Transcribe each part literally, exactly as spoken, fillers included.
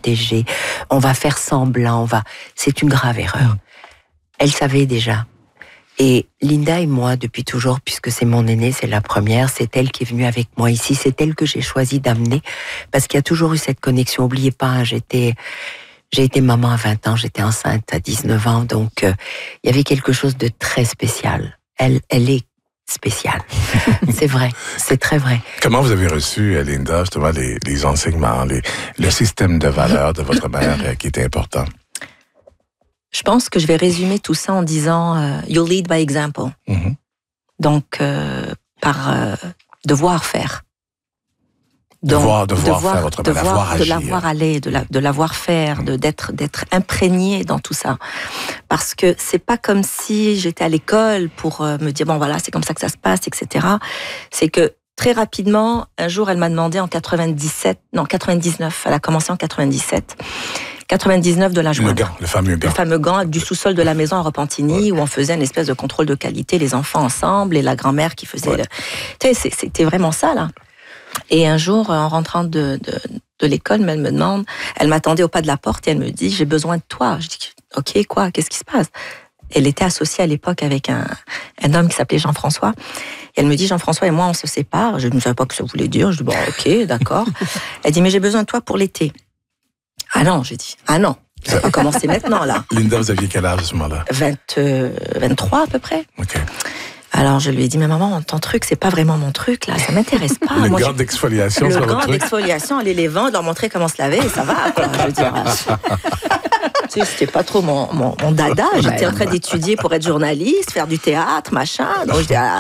protéger, on va faire semblant, on va... C'est une grave erreur. Mmh. Elle savait déjà. Et Linda et moi, depuis toujours, puisque c'est mon aînée, c'est la première, c'est elle qui est venue avec moi ici, c'est elle que j'ai choisi d'amener, parce qu'il y a toujours eu cette connexion. Oubliez pas, hein, j'étais, j'ai été maman à vingt ans, j'étais enceinte à dix-neuf ans, donc euh, il y avait quelque chose de très spécial. Elle, elle est spéciale. C'est vrai, c'est très vrai. Comment vous avez reçu, Linda, justement, les, les enseignements, les, le système de valeurs de votre mère euh, qui était important? Je pense que je vais résumer tout ça en disant euh, « you lead by example mm-hmm. ». Donc, euh, par euh, devoir faire. Donc, devoir, devoir, devoir faire votre devoir, devoir agir. De l'avoir aller, de, la, de l'avoir faire, de, d'être, d'être imprégné dans tout ça. Parce que c'est pas comme si j'étais à l'école pour euh, me dire « bon voilà, c'est comme ça que ça se passe, et cetera » C'est que très rapidement, un jour, elle m'a demandé en quatre-vingt-dix-sept, non, quatre-vingt-dix-neuf, elle a commencé en quatre-vingt-dix-sept, quatre-vingt-dix-neuf de la joie. Le gant, le fameux gant. Le fameux gant du sous-sol de la maison à Repentigny, ouais. où on faisait une espèce de contrôle de qualité, les enfants ensemble, et la grand-mère qui faisait... Ouais. Le... Tu sais, c'était vraiment ça, là. Et un jour, en rentrant de, de, de l'école, elle me demande, elle m'attendait au pas de la porte et elle me dit, j'ai besoin de toi. Je dis, ok, quoi, qu'est-ce qui se passe? Elle était associée à l'époque avec un, un homme qui s'appelait Jean-François. Et elle me dit, Jean-François et moi, on se sépare. Je ne savais pas ce que ça voulait dire. Je dis, bon, ok, d'accord. Elle dit, mais j'ai besoin de toi pour l'été. Ah non, j'ai dit, ah non. Ça va commencer maintenant, là. Linda, vous aviez quel âge à ce moment-là? vingt, euh, vingt-trois à peu près. Ok. Alors je lui ai dit, mais maman, ton truc, c'est pas vraiment mon truc, là, ça m'intéresse pas. Le Moi, gant je... d'exfoliation, c'est votre truc. Le truc. gant d'exfoliation, aller les vendre, leur montrer comment se laver, et ça va, quoi. Je veux dire, tu sais, c'était pas trop mon, mon, mon dada. J'étais en train d'étudier pour être journaliste, faire du théâtre, machin. Donc, je dis, ah...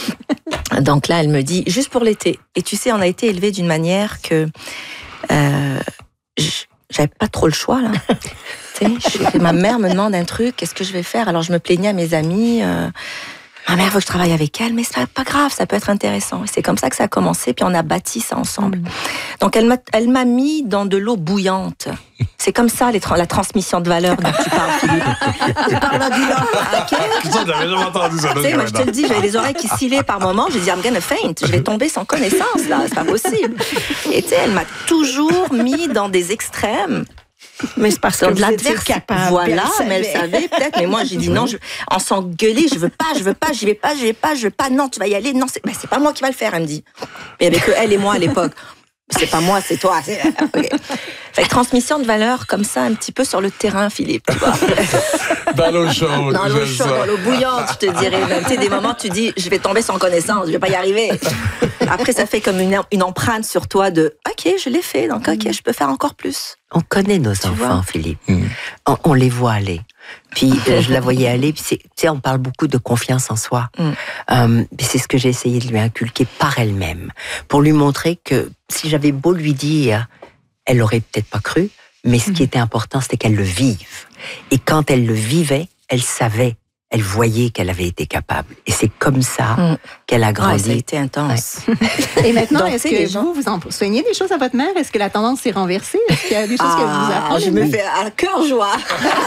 Donc là, elle me dit, juste pour l'été. Et tu sais, on a été élevés d'une manière que euh, j'avais pas trop le choix, là. Tu sais, ma mère me demande un truc, qu'est-ce que je vais faire? Alors je me plaignais à mes amis. Euh, Ma mère veut que je travaille avec elle, mais c'est pas grave, ça peut être intéressant. Et c'est comme ça que ça a commencé, puis on a bâti ça ensemble. Mmh. Donc elle m'a, elle m'a mis dans de l'eau bouillante. C'est comme ça les tra- la transmission de valeur dont tu parles, Philippe. Tu parles là du ok? Ça, j'avais jamais entendu ça. Tu sais, moi je te le dis, j'avais les oreilles qui silaient par moments. Je dis, I'm gonna faint, je vais tomber sans connaissance là, c'est pas possible. Et tu sais, elle m'a toujours mis dans des extrêmes. Mais c'est parce que de l'adversité. Voilà, elle mais elle savait peut-être. Mais moi, j'ai dit non, je, en s'engueuler, je veux pas, je veux pas, j'y vais pas, j'y vais pas, je veux pas. Non, tu vas y aller. Non, c'est, ben, c'est pas moi qui va le faire, elle me dit. Mais il y avait que elle et moi à l'époque. C'est pas moi, c'est toi. C'est... Okay. Fait que transmission de valeur comme ça, un petit peu sur le terrain, Philippe. Tu vois. Dans l'eau chaude. Dans l'eau chaude, dans l'eau bouillante, je te dirais. Même, tu sais, des moments, tu dis, je vais tomber sans connaissance, je vais pas y arriver. Après, ça fait comme une, une empreinte sur toi de, ok, je l'ai fait, donc ok, je peux faire encore plus. On connaît nos tu enfants, vois? Philippe. Mm. On, on les voit aller. Puis euh, je la voyais aller. Puis c'est, tu sais, on parle beaucoup de confiance en soi. Mm. Euh, puis c'est ce que j'ai essayé de lui inculquer par elle-même, pour lui montrer que si j'avais beau lui dire, elle aurait peut-être pas cru, mais ce mm. qui était important, c'était qu'elle le vive. Et quand elle le vivait, elle savait. Elle voyait qu'elle avait été capable. Et c'est comme ça mmh. qu'elle a grandi. Ouais, ça a été intense. Ouais. Et maintenant, donc, est-ce que vous, vous enseignez des choses à votre mère? Est-ce que la tendance s'est renversée? Est-ce qu'il y a des choses ah, que vous apprenez? Je me fais à cœur joie.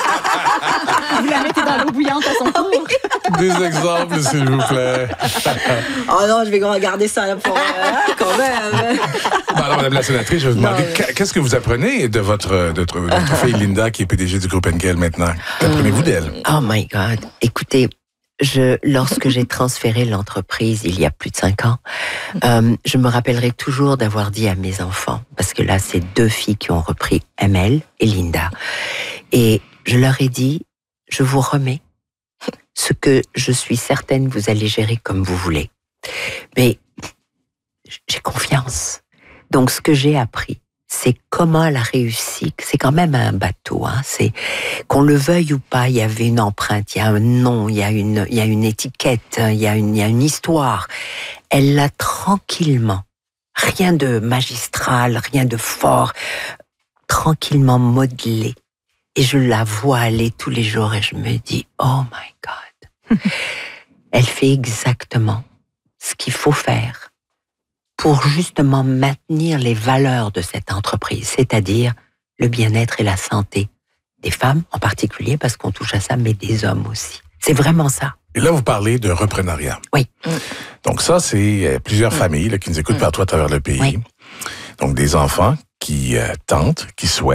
Vous la mettez dans l'eau bouillante à son tour? Des exemples, s'il vous plaît. Oh non, je vais regarder ça là pour... Euh, quand même. Bon, alors, Madame la sénatrice, je vais vous demander, non, mais... qu'est-ce que vous apprenez de votre, de votre, de votre fille Linda, qui est P D G du groupe Henkel maintenant? Qu'apprenez-vous d'elle? Oh my God. Écoutez, je, lorsque j'ai transféré l'entreprise il y a plus de cinq ans, euh, je me rappellerai toujours d'avoir dit à mes enfants, parce que là, c'est deux filles qui ont repris M L et Linda, et je leur ai dit, je vous remets ce que je suis certaine vous allez gérer comme vous voulez. Mais j'ai confiance. Donc, ce que j'ai appris, c'est comment elle a réussi. C'est quand même un bateau, hein. C'est qu'on le veuille ou pas, il y avait une empreinte, il y a un nom, il y a une, il y a une étiquette, il y a une, il y a une histoire. Elle l'a tranquillement, rien de magistral, rien de fort, tranquillement modelé. Et je la vois aller tous les jours et je me dis, oh my God. Elle fait exactement ce qu'il faut faire pour justement maintenir les valeurs de cette entreprise, c'est-à-dire le bien-être et la santé des femmes en particulier, parce qu'on touche à ça, mais des hommes aussi. C'est vraiment ça. Et là, vous parlez de reprenariat. Oui. Donc ça, c'est plusieurs mmh. familles là, qui nous écoutent mmh. partout à travers le pays. Oui. Donc des enfants qui euh, tentent, qui souhaitent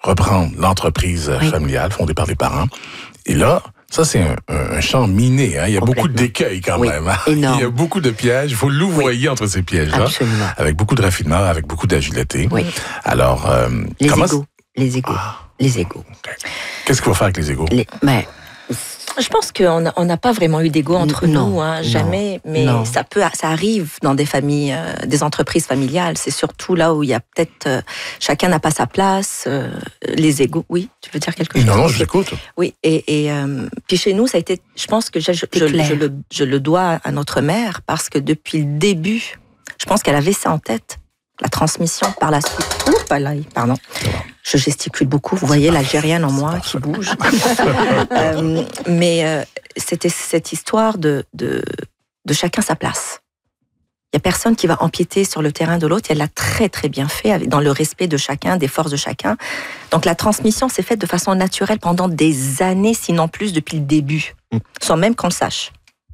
reprendre l'entreprise Oui. familiale fondée par les parents. Et là, ça, c'est un, un, un champ miné. Hein. Il y a beaucoup d'écueils quand oui, même. Hein. Énorme. Il y a beaucoup de pièges. Il faut louvoyer oui. entre ces pièges-là. Absolument. Avec beaucoup de raffinement, avec beaucoup d'agilité. Oui. Alors, euh, Les comment... égos. Les égos. Ah. Les égos. Okay. Qu'est-ce qu'il faut faire avec les égos? Les... Mais... Je pense qu'on n'a on n'a pas vraiment eu d'ego entre non, nous, hein, jamais. non, mais non. ça peut, ça arrive dans des familles, euh, des entreprises familiales. C'est surtout là où il y a peut-être euh, chacun n'a pas sa place, euh, les égos. Oui, tu veux dire quelque chose? Non, non, je l'écoute. Oui, et, et euh, puis chez nous, ça a été. Je pense que je, je, je, je, le, je le dois à notre mère parce que depuis le début, je pense qu'elle avait ça en tête, la transmission par la suite. Ouh, pas là, pardon. Je gesticule beaucoup. Vous voyez l'Algérienne en moi qui bouge. euh, mais euh, c'était cette histoire de, de, de chacun sa place. Il n'y a personne qui va empiéter sur le terrain de l'autre. Elle l'a très, très bien fait, dans le respect de chacun, des forces de chacun. Donc la transmission s'est faite de façon naturelle pendant des années, sinon plus, depuis le début, sans même qu'on le sache.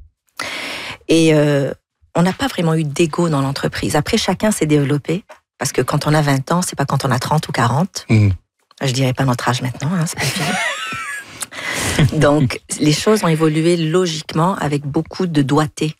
Et euh, on n'a pas vraiment eu d'ego dans l'entreprise. Après, chacun s'est développé. Parce que quand on a vingt ans, c'est pas quand on a trente ou quarante. Mmh. Je dirais pas notre âge maintenant, hein, c'est pas fini. Donc, les choses ont évolué logiquement avec beaucoup de doigté.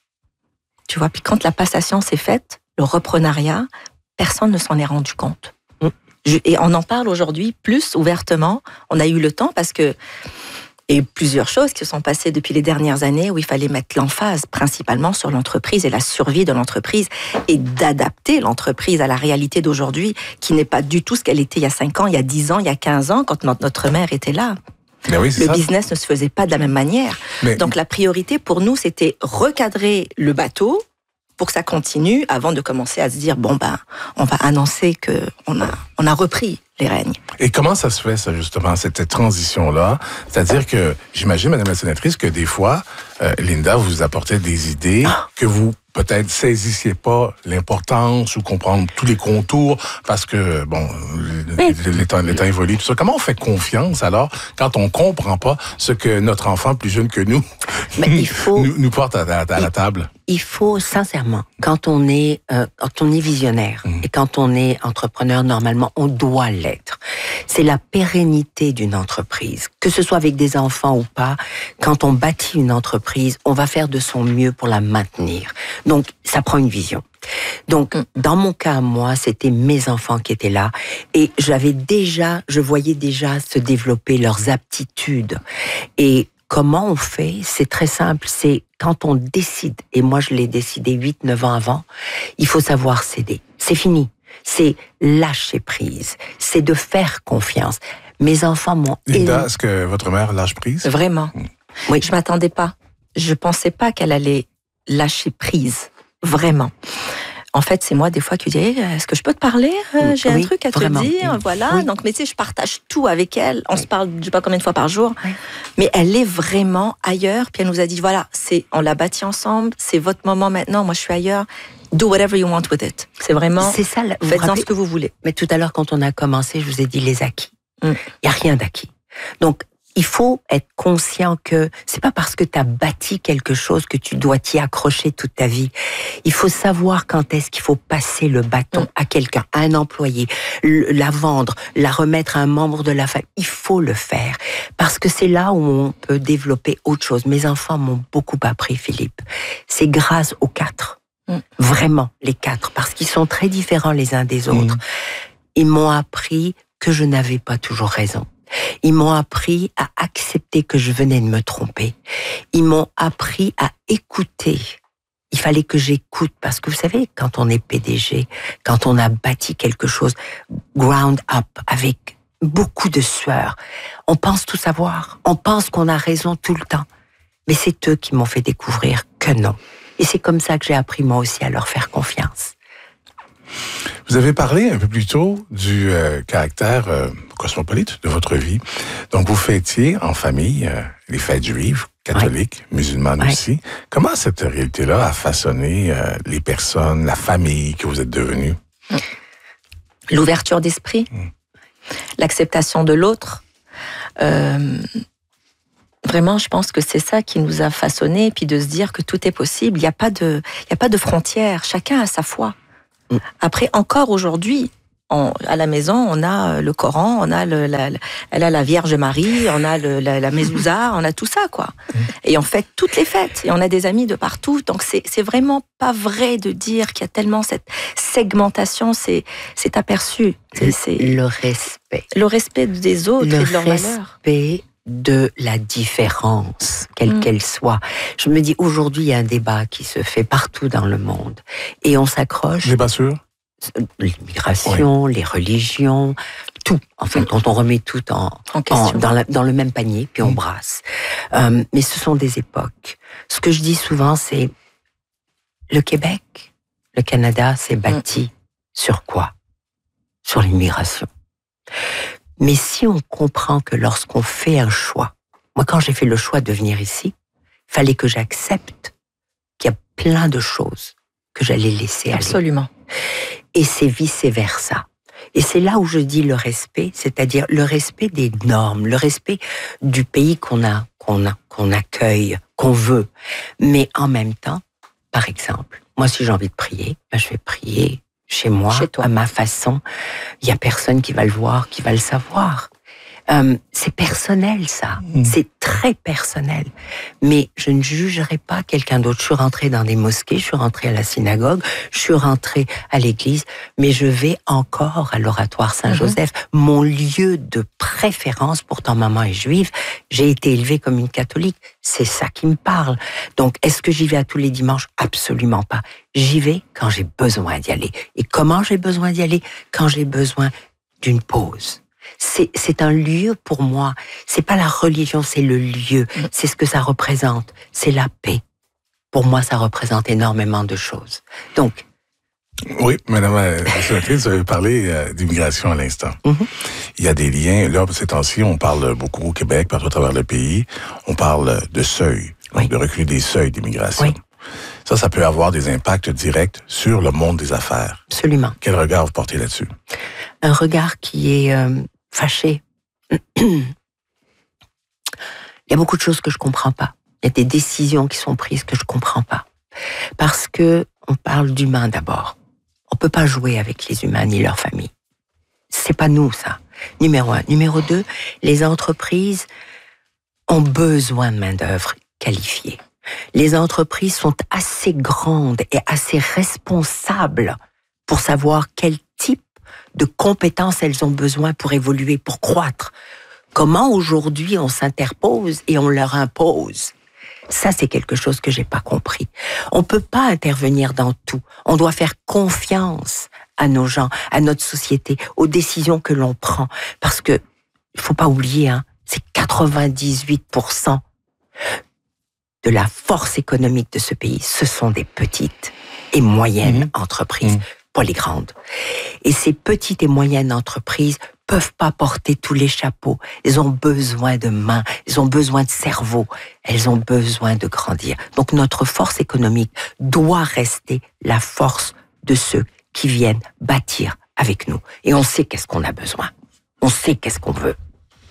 Tu vois, puis quand la passation s'est faite, le reprenariat, personne ne s'en est rendu compte. Mmh. Je, et on en parle aujourd'hui plus ouvertement. On a eu le temps parce que il y a eu plusieurs choses qui se sont passées depuis les dernières années où il fallait mettre l'emphase principalement sur l'entreprise et la survie de l'entreprise et d'adapter l'entreprise à la réalité d'aujourd'hui qui n'est pas du tout ce qu'elle était il y a cinq ans, il y a dix ans, il y a quinze ans quand notre mère était là. Mais oui, c'est le ça. business ne se faisait pas de la même manière. Mais... Donc la priorité pour nous, c'était recadrer le bateau pour que ça continue avant de commencer à se dire, bon ben, on va annoncer qu'on a, on a repris les règnes. Et comment ça se fait, ça, justement, cette, cette transition-là? C'est-à-dire que, j'imagine, Madame la sénatrice, que des fois, euh, Linda vous apportait des idées Ah. que vous, peut-être, saisissiez pas l'importance ou comprendre tous les contours parce que, bon, Oui. le temps, le temps évolue, tout ça. Comment on fait confiance, alors, quand on comprend pas ce que notre enfant plus jeune que nous, Mais il faut... nous, nous porte à, à, à la table? Il faut, sincèrement, quand on est, euh, quand on est visionnaire mmh. et quand on est entrepreneur, normalement, on doit l'être. C'est la pérennité d'une entreprise. Que ce soit avec des enfants ou pas, quand on bâtit une entreprise, on va faire de son mieux pour la maintenir. Donc, ça prend une vision. Donc, mmh. dans mon cas, moi, c'était mes enfants qui étaient là et j'avais déjà, je voyais déjà se développer leurs aptitudes. Et comment on fait? C'est très simple, c'est quand on décide, et moi je l'ai décidé huit neuf ans avant, il faut savoir céder. C'est fini. C'est lâcher prise. C'est de faire confiance. Mes enfants m'ont... Linda, est-ce que votre mère lâche prise? Vraiment. Mmh. Oui. Je m'attendais pas. Je pensais pas qu'elle allait lâcher prise. Vraiment. En fait, c'est moi des fois qui dis hey, est-ce que je peux te parler? J'ai oui, un truc à te vraiment. dire, voilà. Oui. Donc, mais tu sais, je partage tout avec elle. On oui. se parle, je sais pas combien de fois par jour. Oui. Mais elle est vraiment ailleurs. Puis elle nous a dit voilà, c'est, on l'a bâti ensemble. C'est votre moment maintenant. Moi, je suis ailleurs. Do whatever you want with it. C'est vraiment. C'est ça. Faites-en ce que vous voulez. Mais tout à l'heure, quand on a commencé, je vous ai dit les acquis. Il mm. y a rien d'acquis. Donc, il faut être conscient que c'est pas parce que tu as bâti quelque chose que tu dois t'y accrocher toute ta vie. Il faut savoir quand est-ce qu'il faut passer le bâton mmh. à quelqu'un, à un employé, la vendre, la remettre à un membre de la famille. Il faut le faire parce que c'est là où on peut développer autre chose. Mes enfants m'ont beaucoup appris, Philippe. C'est grâce aux quatre. Mmh. Vraiment, les quatre. Parce qu'ils sont très différents les uns des autres. Mmh. Ils m'ont appris que je n'avais pas toujours raison. Ils m'ont appris à accepter que je venais de me tromper. Ils m'ont appris à écouter. Il fallait que j'écoute parce que vous savez, quand on est P D G, quand on a bâti quelque chose ground up avec beaucoup de sueur, on pense tout savoir. On pense qu'on a raison tout le temps. Mais c'est eux qui m'ont fait découvrir que non. Et c'est comme ça que j'ai appris moi aussi à leur faire confiance. Vous avez parlé un peu plus tôt du euh, caractère euh, cosmopolite de votre vie. Donc, vous fêtiez en famille euh, les fêtes juives, catholiques, oui. musulmanes oui. aussi. Comment cette réalité-là a façonné euh, les personnes, la famille que vous êtes devenue? L'ouverture d'esprit, mmh. l'acceptation de l'autre. Euh, vraiment, je pense que c'est ça qui nous a façonné, et puis de se dire que tout est possible. Il n'y a pas de, il n'y a pas de frontières. Chacun a sa foi. Après, encore aujourd'hui, On, à la maison, on a le Coran, on a le, la, elle a la Vierge Marie, on a le, la, la Mezouza, on a tout ça, quoi. Et on fête toutes les fêtes. Et on a des amis de partout. Donc, c'est, c'est vraiment pas vrai de dire qu'il y a tellement cette segmentation. C'est, c'est aperçu. C'est, c'est le respect. Le respect des autres le et de leurs valeurs. Le respect de la différence, quelle mmh. qu'elle soit. Je me dis, aujourd'hui, il y a un débat qui se fait partout dans le monde. Et on s'accroche... Débat sûr l'immigration, oui. les religions, tout. En fait, quand on remet tout en, en question. En, dans, la, dans le même panier, puis on mmh. brasse. Euh, mais ce sont des époques. Ce que je dis souvent, c'est le Québec, le Canada s'est bâti mmh. sur quoi? Sur l'immigration. Mais si on comprend que lorsqu'on fait un choix, moi, quand j'ai fait le choix de venir ici, il fallait que j'accepte qu'il y a plein de choses que j'allais laisser aller. Absolument. Et c'est vice-versa. Et c'est là où je dis le respect, c'est-à-dire le respect des normes, le respect du pays qu'on a, qu'on a, qu'on accueille, qu'on veut. Mais en même temps, par exemple, moi, si j'ai envie de prier, ben, je vais prier chez moi, chez toi. À ma façon. Il y a personne qui va le voir, qui va le savoir. Euh, c'est personnel, ça. Mmh. C'est très personnel. Mais je ne jugerai pas quelqu'un d'autre. Je suis rentrée dans des mosquées, je suis rentrée à la synagogue, je suis rentrée à l'église, mais je vais encore à l'oratoire Saint-Joseph. Mmh. Mon lieu de préférence, pourtant maman est juive, j'ai été élevée comme une catholique. C'est ça qui me parle. Donc, est-ce que j'y vais à tous les dimanches? Absolument pas. J'y vais quand j'ai besoin d'y aller. Et comment j'ai besoin d'y aller? Quand j'ai besoin d'une pause. C'est, c'est un lieu pour moi. C'est pas la religion, c'est le lieu. C'est ce que ça représente. C'est la paix. Pour moi, ça représente énormément de choses. Donc. Oui, madame la sénatrice, vous avez parlé euh, d'immigration à l'instant. Mm-hmm. Il y a des liens. Là, ces temps-ci, on parle beaucoup au Québec, partout à travers le pays. On parle de seuil, oui. de recul des seuils d'immigration. Oui. Ça, ça peut avoir des impacts directs sur le monde des affaires. Absolument. Quel regard vous portez là-dessus? Un regard qui est euh, fâché. Il y a beaucoup de choses que je comprends pas. Il y a des décisions qui sont prises que je comprends pas. Parce que on parle d'humains d'abord. On peut pas jouer avec les humains ni leur famille. C'est pas nous, ça. Numéro un. Numéro deux, les entreprises ont besoin de main-d'œuvre qualifiée. Les entreprises sont assez grandes et assez responsables pour savoir quel type de compétences elles ont besoin pour évoluer, pour croître. Comment aujourd'hui on s'interpose et on leur impose? Ça, c'est quelque chose que j'ai pas compris. On peut pas intervenir dans tout. On doit faire confiance à nos gens, à notre société, aux décisions que l'on prend. Parce que, il faut pas oublier, hein, c'est quatre-vingt-dix-huit pour cent de la force économique de ce pays. Ce sont des petites et moyennes mmh. entreprises, mmh. pas les grandes. Et ces petites et moyennes entreprises peuvent pas porter tous les chapeaux. Elles ont besoin de mains, elles ont besoin de cerveau, elles ont besoin de grandir. Donc notre force économique doit rester la force de ceux qui viennent bâtir avec nous. Et on sait qu'est-ce qu'on a besoin. On sait qu'est-ce qu'on veut.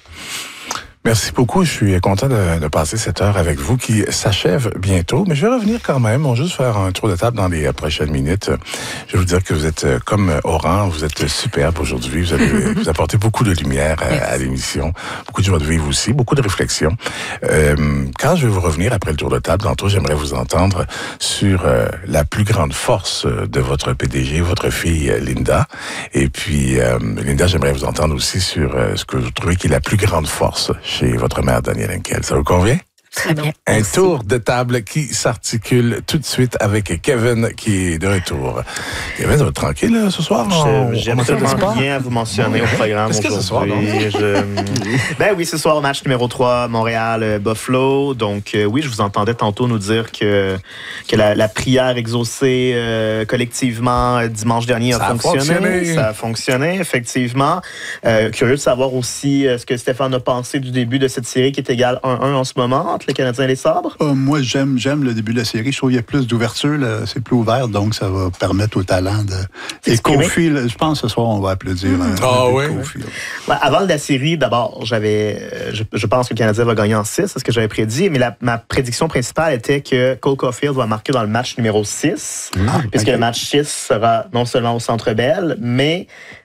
Merci beaucoup. Je suis content de, de passer cette heure avec vous qui s'achève bientôt. Mais je vais revenir quand même. On va juste faire un tour de table dans les prochaines minutes. Je vais vous dire que vous êtes comme Oran. Vous êtes superbe aujourd'hui. Vous avez vous apportez beaucoup de lumière à, à l'émission. Beaucoup de joie de vivre aussi. Beaucoup de réflexion. Euh, quand je vais vous revenir après le tour de table, tantôt, j'aimerais vous entendre sur euh, la plus grande force de votre P D G, votre fille Linda. Et puis, euh, Linda, j'aimerais vous entendre aussi sur euh, ce que vous trouvez qui est la plus grande force chez votre mère, Danielle Henkel. Ça vous convient? Très bien. Un Merci. Tour de table qui s'articule tout de suite avec Kevin qui est de retour. Kevin, ça va être tranquille là, ce soir? Je, j'aime tellement bien à vous mentionner au programme Est-ce aujourd'hui. Que ce soir, je... Ben oui, ce soir, match numéro trois, Montréal-Buffalo. Donc euh, oui, je vous entendais tantôt nous dire que, que la, la prière exaucée euh, collectivement dimanche dernier a, ça fonctionné. a fonctionné. Ça a fonctionné, effectivement. Euh, curieux de savoir aussi euh, ce que Stéphane a pensé du début de cette série qui est égale un un en ce moment entre les Canadiens et les Sabres. Euh, moi, j'aime, j'aime le début de la série. Je trouve qu'il y a plus d'ouverture, là, c'est plus ouvert, donc ça va permettre au talent de... Et Kofi, là, je pense que ce soir, on va applaudir. Mmh. Un, ah un oui? Kofi, ben, avant la série, d'abord, j'avais, je, je pense que le Canadien va gagner en six, c'est ce que j'avais prédit, mais la, ma prédiction principale était que Cole Caulfield va marquer dans le match numéro six, ah, puisque okay. le match six sera non seulement au Centre Bell, mais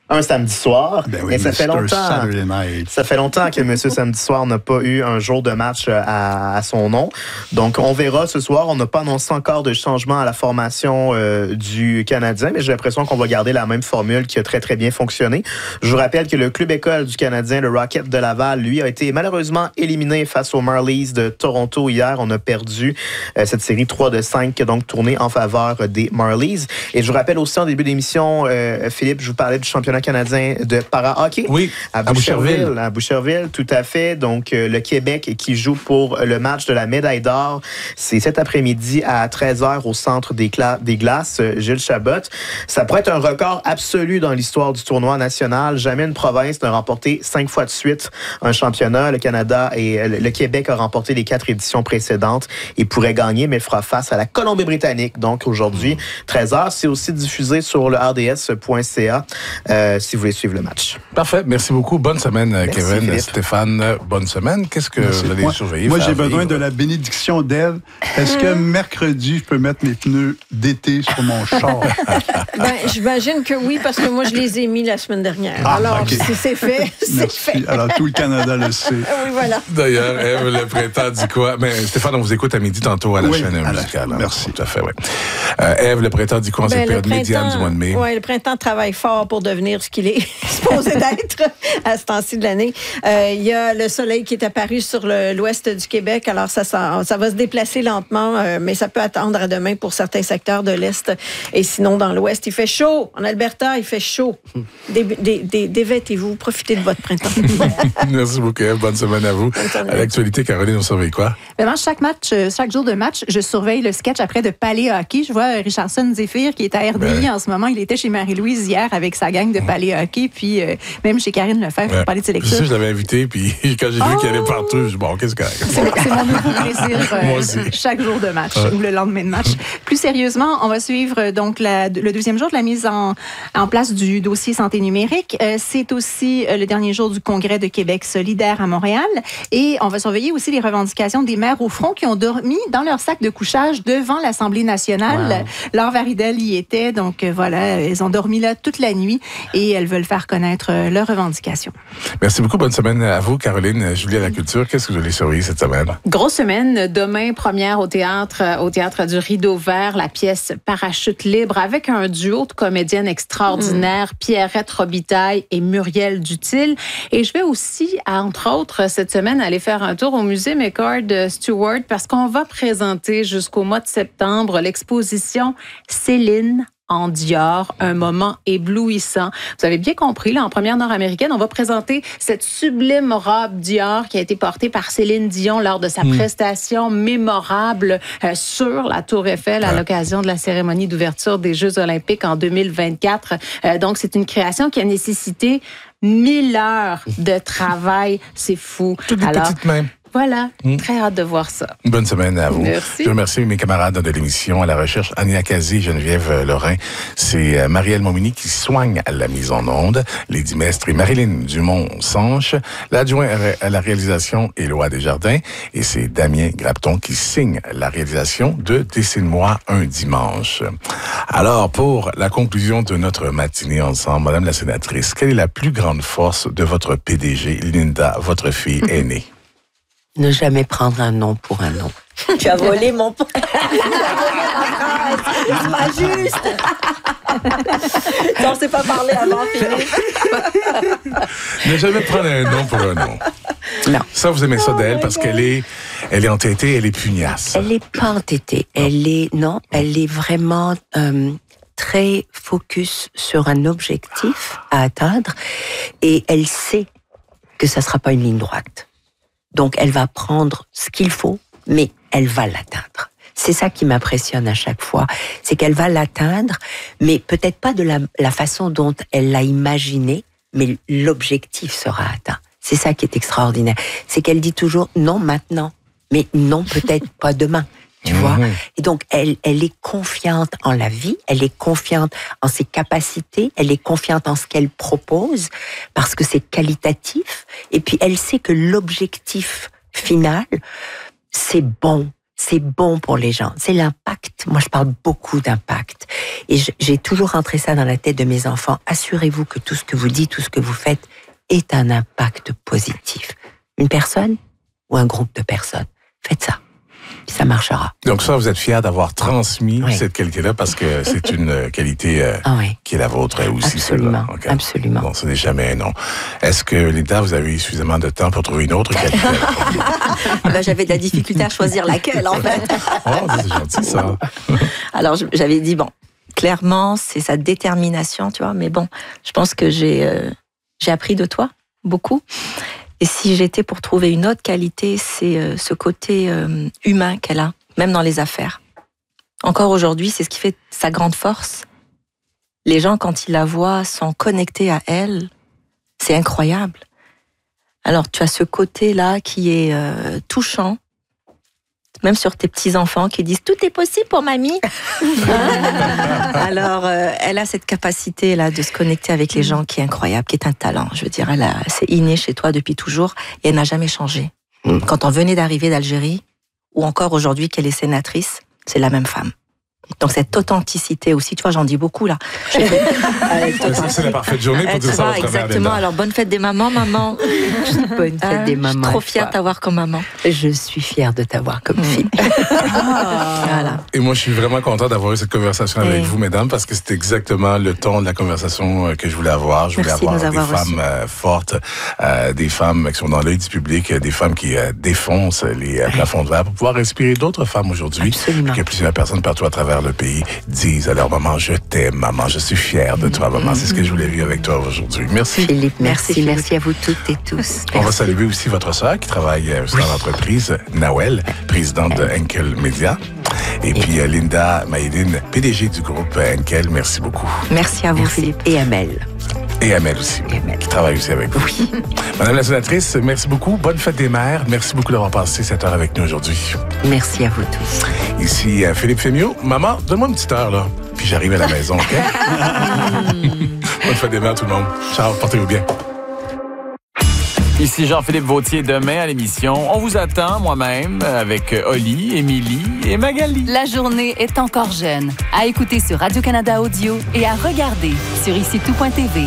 un samedi soir. Ben oui, mais ça fait longtemps. Ça fait longtemps que Monsieur Samedi Soir n'a pas eu un jour de match à, à son nom. Donc, on verra ce soir. On n'a pas annoncé encore de changement à la formation euh, du Canadien, mais j'ai l'impression qu'on va garder la même formule qui a très, très bien fonctionné. Je vous rappelle que le club école du Canadien, le Rocket de Laval, lui, a été malheureusement éliminé face aux Marlies de Toronto hier. On a perdu euh, cette série trois de cinq, donc tournée en faveur des Marlies. Et je vous rappelle aussi en début d'émission, euh, Philippe, je vous parlais du championnat canadien de para-hockey. Oui, à Boucherville. À Boucherville, à Boucherville, tout à fait. Donc, euh, le Québec qui joue pour le match de la médaille d'or, c'est cet après-midi à treize heures au centre des, Cla- des glaces, Gilles Chabot. Ça pourrait être un record absolu dans l'histoire du tournoi national. Jamais une province n'a remporté cinq fois de suite un championnat. Le Canada et le Québec a remporté les quatre éditions précédentes et pourrait gagner, mais fera face à la Colombie-Britannique. Donc, aujourd'hui, treize heures, c'est aussi diffusé sur le R D S point C A. Euh, si vous voulez suivre le match. Parfait. Merci beaucoup. Bonne semaine, Merci, Kevin. Philippe. Stéphane, bonne semaine. Qu'est-ce que Merci. vous allez moi, surveiller? Moi, j'ai vivre? besoin de la bénédiction d'Ève. Est-ce que mercredi, je peux mettre mes pneus d'été sur mon char? Ben, j'imagine que oui, parce que moi, je les ai mis la semaine dernière. Ah, Alors, okay. si c'est fait, c'est Merci. fait. Alors, tout le Canada le sait. Oui, voilà. D'ailleurs, Ève, le printemps dit quoi? Mais Stéphane, on vous écoute à midi tantôt à la Oui, chaîne à la- musicale. Hein? merci. Tout à fait, oui. Euh, Ève, le printemps dit quoi en Ben, cette le période médiane du mois de mai? Oui, le printemps travaille fort pour devenir ce qu'il est supposé d'être à ce temps-ci de l'année. Euh, il y a le soleil qui est apparu sur le, l'ouest du Québec, alors ça, ça, ça va se déplacer lentement, euh, mais ça peut attendre à demain pour certains secteurs de l'est. Et sinon, dans l'ouest, il fait chaud. En Alberta, il fait chaud. Dé, dé, dé, dévêtez-vous, profitez de votre printemps. Merci beaucoup, Ève. Bonne semaine à vous. semaine. À l'actualité, Caroline, on surveille quoi? Vraiment, chaque match, euh, chaque jour de match, je surveille le sketch après de Palais Hockey. Je vois Richardson Zéphyr qui est à R D I Ouais. en ce moment. Il était chez Marie-Louise hier avec sa gang de Palais Hockey, puis euh, même chez Karine Lefebvre pour Ouais. parler de Je sélection. sais, je l'avais invité, puis quand j'ai vu Oh! qu'il allait partout, je dis bon, qu'est-ce que c'est? C'est c'est mon nouveau plaisir euh, Moi aussi. chaque jour de match Ouais. ou le lendemain de match. Plus sérieusement, on va suivre euh, donc la, le deuxième jour de la mise en, en place du dossier santé numérique. Euh, c'est aussi euh, le dernier jour du Congrès de Québec solidaire à Montréal. Et on va surveiller aussi les revendications des maires au front qui ont dormi dans leur sac de couchage devant l'Assemblée nationale. Wow. Laure Varidel y était. Donc euh, voilà, elles ont dormi là toute la nuit et elles veulent faire connaître euh, leurs revendications. Merci beaucoup. Bonne semaine à vous, Caroline. Julie à la culture. Qu'est-ce que vous allez surveiller cette semaine? Grosse semaine. Demain, première au théâtre, au théâtre du Rideau Vert, la pièce Parachute libre avec un duo de comédiennes extraordinaires, mmh. Pierrette Robitaille et Muriel Dutil. Et je vais aussi, entre autres, cette semaine, aller faire un tour au musée McCord Stewart parce qu'on va présenter jusqu'au mois de septembre l'exposition Céline en Dior, un moment éblouissant. Vous avez bien compris, là, en première nord-américaine, on va présenter cette sublime robe Dior qui a été portée par Céline Dion lors de sa mmh. prestation mémorable euh, sur la Tour Eiffel à ouais. l'occasion de la cérémonie d'ouverture des Jeux olympiques en deux mille vingt-quatre. Euh, donc, c'est une création qui a nécessité mille heures de travail. C'est fou. Toutes des Alors, petites mains. Voilà, mmh. très hâte de voir ça. Bonne semaine à vous. Merci. Je remercie mes camarades de l'émission à la recherche, Ania Kazi, Geneviève Lorrain. C'est Marielle Momini qui soigne à la mise en onde, Lady Mestre et Marilyn Dumont-Sanche. L'adjoint à la réalisation, Éloi Desjardins. Et c'est Damien Grapton qui signe la réalisation de Dessine-moi un dimanche. Alors, pour la conclusion de notre matinée ensemble, Madame la sénatrice, quelle est la plus grande force de votre P D G, Linda, votre fille aînée? Ne jamais prendre un nom pour un nom. Tu as volé mon point. C'est pas juste. On ne s'est pas parlé avant, Philippe. Ne jamais prendre un nom pour un nom. Non. Ça, vous aimez ça Oh d'elle parce God. qu'elle est, elle est entêtée, elle est pugnace. Elle est pas entêtée. Elle est, non, elle est vraiment euh, très focus sur un objectif à atteindre et elle sait que ça sera pas une ligne droite. Donc, elle va prendre ce qu'il faut, mais elle va l'atteindre. C'est ça qui m'impressionne à chaque fois. C'est qu'elle va l'atteindre, mais peut-être pas de la, la façon dont elle l'a imaginé, mais l'objectif sera atteint. C'est ça qui est extraordinaire. C'est qu'elle dit toujours non maintenant, mais non peut-être pas demain. Tu mmh. vois? Et donc, elle, elle est confiante en la vie, elle est confiante en ses capacités, elle est confiante en ce qu'elle propose, parce que c'est qualitatif. Et puis, elle sait que l'objectif final, c'est bon, c'est bon pour les gens. C'est l'impact. Moi, je parle beaucoup d'impact. Et j'ai toujours rentré ça dans la tête de mes enfants. Assurez-vous que tout ce que vous dites, tout ce que vous faites ait un impact positif. Une personne ou un groupe de personnes. Faites ça. Puis ça marchera. Donc ça, vous êtes fiers d'avoir transmis oui. cette qualité-là parce que c'est une qualité euh, ah oui. qui est la vôtre aussi. Absolument, okay. absolument. Bon, ce n'est jamais un non. Est-ce que, Linda, vous avez eu suffisamment de temps pour trouver une autre qualité? ben, j'avais de la difficulté à choisir laquelle, en fait. Oh, c'est gentil, ça. Alors, j'avais dit, bon, clairement, c'est sa détermination, tu vois, mais bon, je pense que j'ai, euh, j'ai appris de toi, beaucoup. Et si j'étais pour trouver une autre qualité, c'est euh, ce côté euh, humain qu'elle a, même dans les affaires. Encore aujourd'hui, c'est ce qui fait sa grande force. Les gens, quand ils la voient, sont connectés à elle. C'est incroyable. Alors, tu as ce côté-là qui est euh, touchant, même sur tes petits-enfants qui disent « Tout est possible pour mamie !» Alors, euh, elle a cette capacité-là de se connecter avec les gens qui est incroyable, qui est un talent. Je veux dire, elle a, c'est inné chez toi depuis toujours et elle n'a jamais changé. Mm. Quand on venait d'arriver d'Algérie, ou encore aujourd'hui qu'elle est sénatrice, c'est la même femme. Donc cette authenticité aussi, tu vois, j'en dis beaucoup là. C'est la parfaite journée pour dire ça. Exactement. Alors bonne fête des mamans, maman. Bonne fête euh, des mamans. Je suis trop fière de t'avoir comme maman. Je suis fière de t'avoir comme mmh. fille. Ah. Voilà. Et moi, je suis vraiment content d'avoir eu cette conversation avec mmh. vous, mesdames, parce que c'est exactement le ton de la conversation que je voulais avoir. Je voulais Merci avoir, de avoir des femmes euh, fortes, euh, des femmes qui sont dans l'œil du public, des femmes qui euh, défoncent les euh, plafonds de verre pour pouvoir inspirer d'autres femmes aujourd'hui. Absolument. Que plusieurs personnes partout à travers le pays disent à leur maman, je t'aime, maman, je suis fière de toi, maman. C'est ce que je voulais vivre avec toi aujourd'hui. Merci. Philippe, merci. Merci, merci à vous toutes et tous. Merci. On va saluer aussi votre sœur qui travaille aussi dans l'entreprise, Nawel, présidente de Henkel Media. Et, et puis Linda Maïline, P D G du groupe Henkel. Merci beaucoup. Merci à vous, merci. Philippe. Et Amel. Et Amel aussi, et Amel. Qui travaille aussi avec vous. Oui. Madame la sénatrice, merci beaucoup. Bonne fête des mères. Merci beaucoup d'avoir passé cette heure avec nous aujourd'hui. Merci à vous tous. Ici Philippe Fémiot. Maman, donne-moi une petite heure, là. Puis j'arrive à la maison, OK? Bonne fête des mères, tout le monde. Ciao, portez-vous bien. Ici Jean-Philippe Vautier. Demain à l'émission, on vous attend, moi-même, avec Oli, Émilie et Magali. La journée est encore jeune. À écouter sur Radio-Canada Audio et à regarder sur ici tout point t v.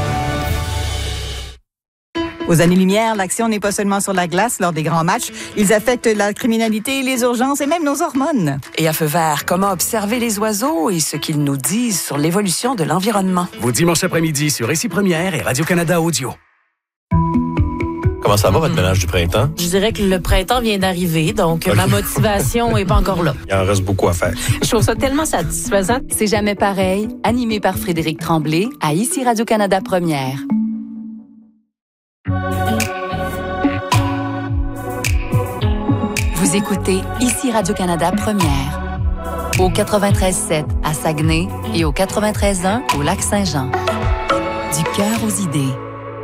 Aux années-lumière, l'action n'est pas seulement sur la glace lors des grands matchs. Ils affectent la criminalité, les urgences et même nos hormones. Et à Feu vert, comment observer les oiseaux et ce qu'ils nous disent sur l'évolution de l'environnement. Vos dimanches après-midi sur Ici Première et Radio-Canada Audio. Comment ça va, votre ménage du printemps? Je dirais que le printemps vient d'arriver, donc okay. ma motivation n'est pas encore là. Il en reste beaucoup à faire. Je trouve ça tellement satisfaisant. C'est jamais pareil, animé par Frédéric Tremblay à Ici Radio-Canada Première. Vous écoutez Ici Radio-Canada Première. Au quatre-vingt-treize sept à Saguenay et au quatre-vingt-treize un au Lac-Saint-Jean. Du cœur aux idées.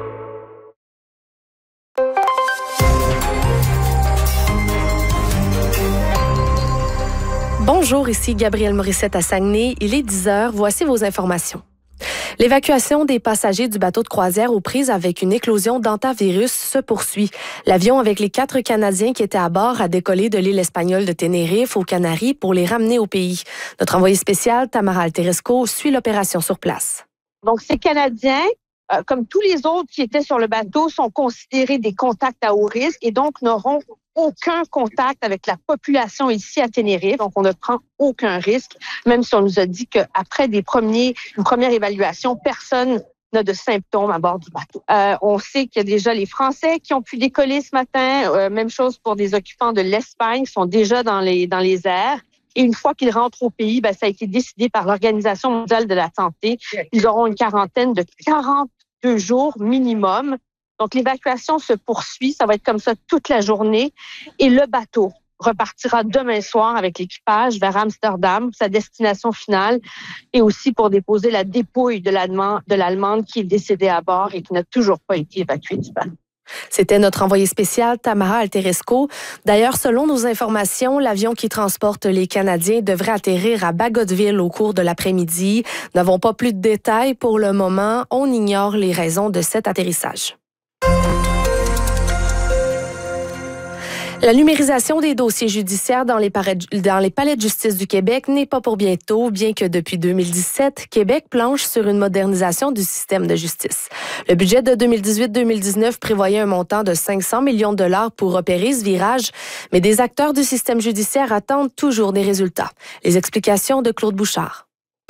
Bonjour, ici Gabrielle Morissette à Saguenay. Il est dix heures. Voici vos informations. L'évacuation des passagers du bateau de croisière aux prises avec une éclosion d'hantavirus se poursuit. L'avion avec les quatre Canadiens qui étaient à bord a décollé de l'île espagnole de Tenerife aux Canaries pour les ramener au pays. Notre envoyé spécial, Tamara Alteresco, suit l'opération sur place. Donc, ces Canadiens, euh, comme tous les autres qui étaient sur le bateau, sont considérés des contacts à haut risque et donc n'auront aucun contact avec la population ici à Tenerife. Donc, on ne prend aucun risque, même si on nous a dit qu'après des premiers, une première évaluation, personne n'a de symptômes à bord du bateau. Euh, on sait qu'il y a déjà les Français qui ont pu décoller ce matin. Euh, même chose pour des occupants de l'Espagne qui sont déjà dans les, dans les airs. Et une fois qu'ils rentrent au pays, ben, ça a été décidé par l'Organisation mondiale de la santé. Ils auront une quarantaine de quarante-deux jours minimum. Donc, l'évacuation se poursuit. Ça va être comme ça toute la journée. Et le bateau repartira demain soir avec l'équipage vers Amsterdam, sa destination finale, et aussi pour déposer la dépouille de l'Allemande, de l'Allemande qui est décédée à bord et qui n'a toujours pas été évacuée du bateau. C'était notre envoyé spécial, Tamara Alteresco. D'ailleurs, selon nos informations, l'avion qui transporte les Canadiens devrait atterrir à Bagotville au cours de l'après-midi. Nous n'avons pas plus de détails pour le moment. On ignore les raisons de cet atterrissage. La numérisation des dossiers judiciaires dans les, palais, dans les palais de justice du Québec n'est pas pour bientôt, bien que depuis deux mille dix-sept, Québec planche sur une modernisation du système de justice. Le budget de deux mille dix-huit deux mille dix-neuf prévoyait un montant de cinq cents millions de dollars pour opérer ce virage, mais des acteurs du système judiciaire attendent toujours des résultats. Les explications de Claude Bouchard.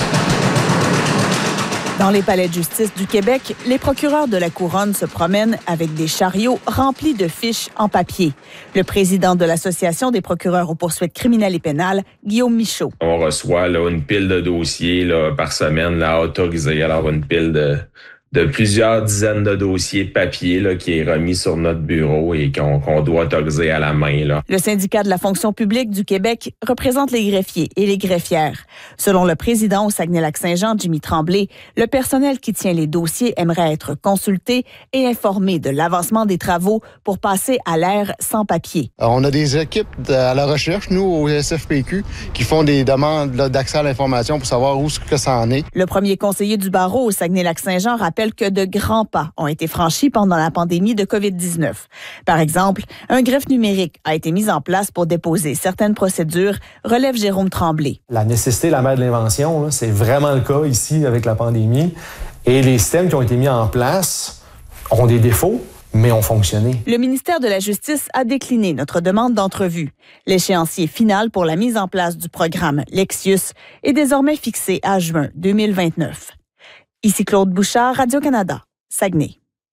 Dans les palais de justice du Québec, les procureurs de la Couronne se promènent avec des chariots remplis de fiches en papier. Le président de l'Association des procureurs aux poursuites criminelles et pénales, Guillaume Michaud. On reçoit là, une pile de dossiers là, par semaine là, autorisés. Alors, une pile de, de plusieurs dizaines de dossiers papier là, qui est remis sur notre bureau et qu'on, qu'on doit autoriser à la main. Là. Le syndicat de la fonction publique du Québec représente les greffiers et les greffières. Selon le président au Saguenay-Lac-Saint-Jean, Jimmy Tremblay, le personnel qui tient les dossiers aimerait être consulté et informé de l'avancement des travaux pour passer à l'ère sans papier. Alors, on a des équipes de, à la recherche, nous, au S F P Q, qui font des demandes là, d'accès à l'information pour savoir où ce que ça en est. Le premier conseiller du barreau au Saguenay-Lac-Saint-Jean rappelle que de grands pas ont été franchis pendant la pandémie de covid dix-neuf. Par exemple, un greffe numérique a été mis en place pour déposer certaines procédures, relève Jérôme Tremblay. La nécessité, la mère de l'invention, là, c'est vraiment le cas ici avec la pandémie. Et les systèmes qui ont été mis en place ont des défauts, mais ont fonctionné. Le ministère de la Justice a décliné notre demande d'entrevue. L'échéancier final pour la mise en place du programme Lexius est désormais fixé à juin deux mille vingt-neuf. Ici Claude Bouchard, Radio-Canada, Saguenay.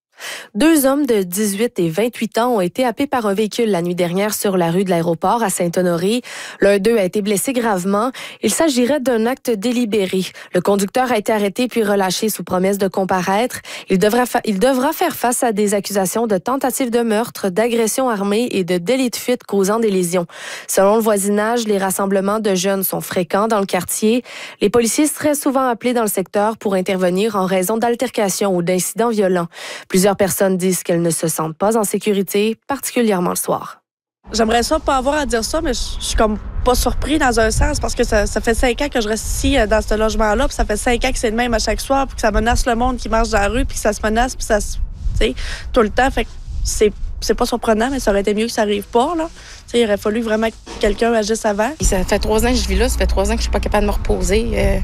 Deux hommes de dix-huit et vingt-huit ans ont été happés par un véhicule la nuit dernière sur la rue de l'Aéroport à Saint-Honoré. L'un d'eux a été blessé gravement. Il s'agirait d'un acte délibéré. Le conducteur a été arrêté puis relâché sous promesse de comparaître. Il devra, fa- il devra faire face à des accusations de tentative de meurtre, d'agression armée et de délit de fuite causant des lésions. Selon le voisinage, les rassemblements de jeunes sont fréquents dans le quartier. Les policiers seraient souvent appelés dans le secteur pour intervenir en raison d'altercations ou d'incidents violents. Plusieurs Plusieurs personnes disent qu'elles ne se sentent pas en sécurité, particulièrement le soir. J'aimerais ça pas avoir à dire ça, mais je suis comme pas surpris dans un sens parce que ça, ça fait cinq ans que je reste ici dans ce logement-là, puis ça fait cinq ans que c'est le même à chaque soir, puis que ça menace le monde qui marche dans la rue, puis que ça se menace, puis ça se, tu sais, tout le temps. Fait que c'est c'est pas surprenant, mais ça aurait été mieux que ça arrive pas, là. Tu sais, il aurait fallu vraiment que quelqu'un agisse avant. Ça fait trois ans que je vis là, ça fait trois ans que je suis pas capable de me reposer. Euh...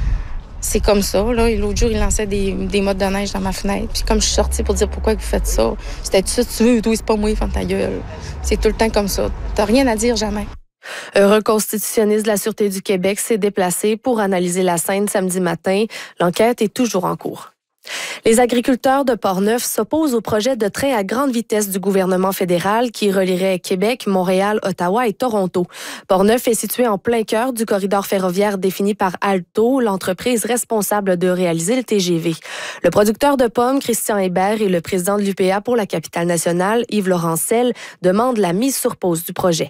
C'est comme ça, là. Et l'autre jour, il lançait des, des mottes de neige dans ma fenêtre. Puis comme je suis sortie pour dire pourquoi vous faites ça, c'était tout ça, tu veux, toi, c'est pas moi, ferme ta gueule. C'est tout le temps comme ça. T'as rien à dire, jamais. Un reconstitutionniste de la Sûreté du Québec s'est déplacé pour analyser la scène samedi matin. L'enquête est toujours en cours. Les agriculteurs de Portneuf s'opposent au projet de train à grande vitesse du gouvernement fédéral qui relierait Québec, Montréal, Ottawa et Toronto. Portneuf est situé en plein cœur du corridor ferroviaire défini par Alto, l'entreprise responsable de réaliser le T G V. Le producteur de pommes, Christian Hébert, et le président de l'U P A pour la capitale nationale, Yves Laurent-Selle, demandent la mise sur pause du projet.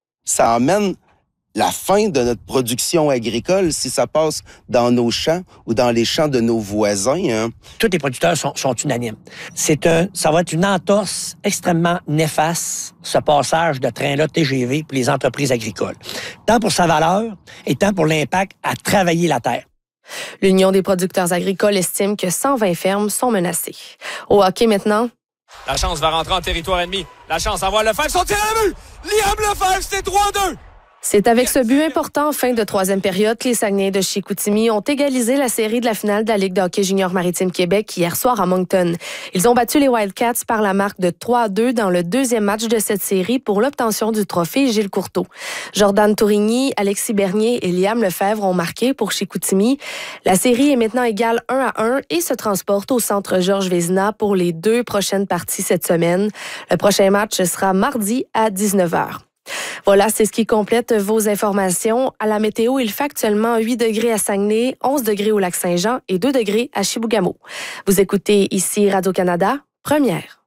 Ça amène la fin de notre production agricole si ça passe dans nos champs ou dans les champs de nos voisins. Hein. Tous les producteurs sont, sont unanimes. C'est un, ça va être une entorse extrêmement néfaste, ce passage de train-là T G V pour les entreprises agricoles. Tant pour sa valeur et tant pour l'impact à travailler la terre. L'Union des producteurs agricoles estime que cent vingt fermes sont menacées. Au hockey maintenant. La Chance va rentrer en territoire ennemi. La Chance envoie Lefebvre, son tir à la vue! Liam Lefebvre, c'est trois deux! C'est avec ce but important en fin de troisième période que les Saguenayens de Chicoutimi ont égalisé la série de la finale de la Ligue de hockey junior maritime Québec hier soir à Moncton. Ils ont battu les Wildcats par la marque de trois à deux dans le deuxième match de cette série pour l'obtention du trophée Gilles Courteau. Jordan Tourigny, Alexis Bernier et Liam Lefebvre ont marqué pour Chicoutimi. La série est maintenant égale un à un et se transporte au centre Georges Vézina pour les deux prochaines parties cette semaine. Le prochain match sera mardi à dix-neuf heures. Voilà, c'est ce qui complète vos informations. À la météo, il fait actuellement huit degrés à Saguenay, onze degrés au Lac-Saint-Jean et deux degrés à Chibougamau. Vous écoutez ici Radio-Canada, première.